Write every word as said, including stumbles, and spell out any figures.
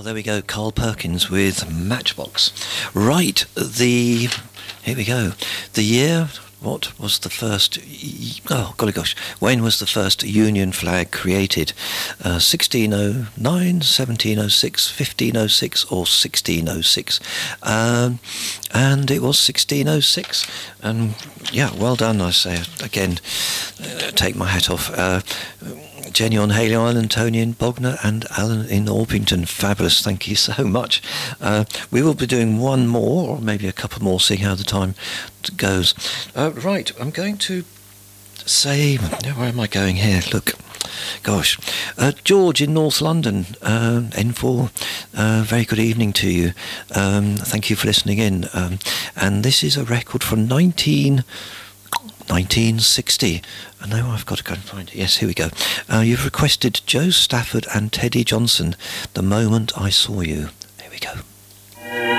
Oh, there we go. Carl Perkins with Matchbox. Right, the... Here we go. The year... What was the first... Oh, golly gosh. When was the first Union flag created? Uh, sixteen oh nine, seventeen oh six, fifteen oh six or sixteen oh six? Um, and it was sixteen oh six. And, yeah, well done, I say. Again, uh, take my hat off. Uh, Jenny on Haley Island, Tony in Bognor, and Alan in Orpington. Fabulous, thank you so much. Uh, we will be doing one more, or maybe a couple more, seeing how the time goes. Uh, right, I'm going to say... Where am I going here? Look. Gosh. Uh, George in North London, uh, N four, uh, very good evening to you. Um, thank you for listening in. Um, and this is a record from nineteen... nineteen sixty. I know I've got to go and find it. Yes, here we go. Uh, you've requested Joe Stafford and Teddy Johnson, The Moment I Saw You.